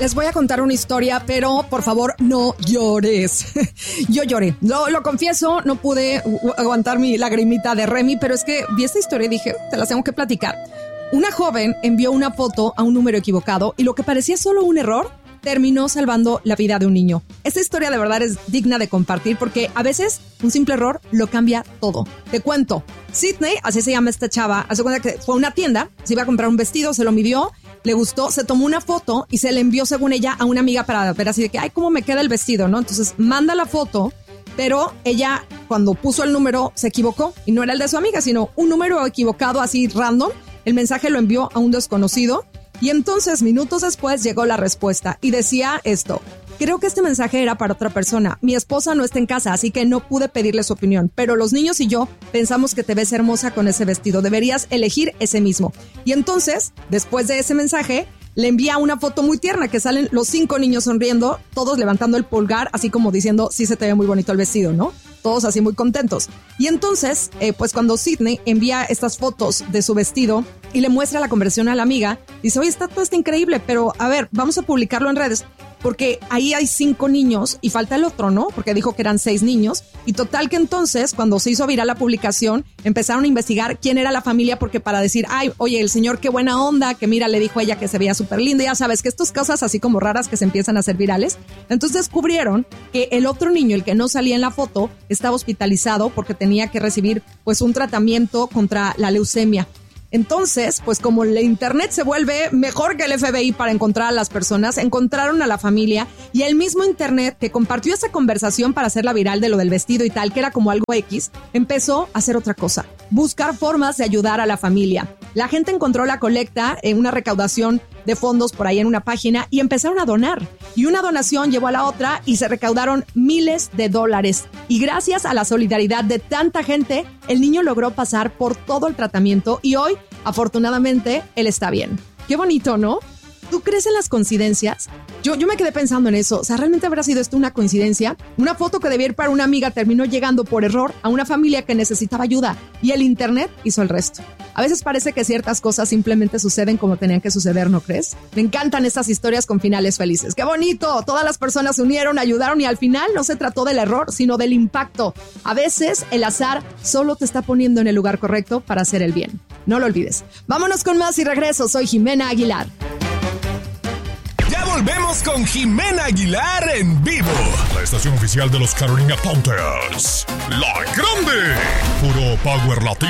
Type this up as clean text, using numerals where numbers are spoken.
Les voy a contar una historia, pero por favor no llores. Yo lloré, lo confieso, no pude aguantar mi lagrimita de Remy, pero es que vi esta historia y dije, te las tengo que platicar. Una joven envió una foto a un número equivocado y lo que parecía solo un error terminó salvando la vida de un niño. Esta historia de verdad es digna de compartir porque a veces un simple error lo cambia todo. Te cuento, Sydney, así se llama esta chava, hace cuenta que fue a una tienda, se iba a comprar un vestido, se lo midió, le gustó, se tomó una foto y se le envió según ella a una amiga para ver así de que, ay, cómo me queda el vestido, ¿no? Entonces manda la foto, pero ella cuando puso el número se equivocó y no era el de su amiga, sino un número equivocado así random. El mensaje lo envió a un desconocido y entonces minutos después llegó la respuesta y decía esto: creo que este mensaje era para otra persona. Mi esposa no está en casa, así que no pude pedirle su opinión, pero los niños y yo pensamos que te ves hermosa con ese vestido. Deberías elegir ese mismo. Y entonces, después de ese mensaje, le envía una foto muy tierna que salen los 5 niños sonriendo, todos levantando el pulgar, así como diciendo, sí se te ve muy bonito el vestido, ¿no? Todos así muy contentos. Y entonces, pues cuando Sydney envía estas fotos de su vestido y le muestra la conversión a la amiga, dice, oye, todo está increíble, pero a ver, vamos a publicarlo en redes. Porque ahí hay 5 niños y falta el otro, ¿no? Porque dijo que eran 6 niños. Y total que entonces, cuando se hizo viral la publicación, empezaron a investigar quién era la familia, porque para decir, ay, oye, el señor qué buena onda, que mira, le dijo a ella que se veía súper linda. Ya sabes que estas cosas así como raras que se empiezan a hacer virales. Entonces descubrieron que el otro niño, el que no salía en la foto, estaba hospitalizado porque tenía que recibir pues un tratamiento contra la leucemia. Entonces, pues como el internet se vuelve mejor que el FBI para encontrar a las personas, encontraron a la familia y el mismo internet que compartió esa conversación para hacerla viral de lo del vestido y tal, que era como algo X, empezó a hacer otra cosa, buscar formas de ayudar a la familia. La gente encontró la colecta en una recaudación de fondos por ahí en una página y empezaron a donar. Y una donación llevó a la otra y se recaudaron miles de dólares. Y gracias a la solidaridad de tanta gente, el niño logró pasar por todo el tratamiento y hoy, afortunadamente, él está bien. Qué bonito, ¿no? ¿Tú crees en las coincidencias? Yo me quedé pensando en eso. O sea, ¿realmente habrá sido esto una coincidencia? Una foto que debía ir para una amiga terminó llegando por error a una familia que necesitaba ayuda y el internet hizo el resto. A veces parece que ciertas cosas simplemente suceden como tenían que suceder, ¿no crees? Me encantan estas historias con finales felices. ¡Qué bonito! Todas las personas se unieron, ayudaron y al final no se trató del error, sino del impacto. A veces el azar solo te está poniendo en el lugar correcto para hacer el bien. No lo olvides. Vámonos con más y regreso. Soy Jimena Aguilar. Volvemos con Jimena Aguilar en vivo. La estación oficial de los Carolina Panthers. La Grande. Puro Power Latino.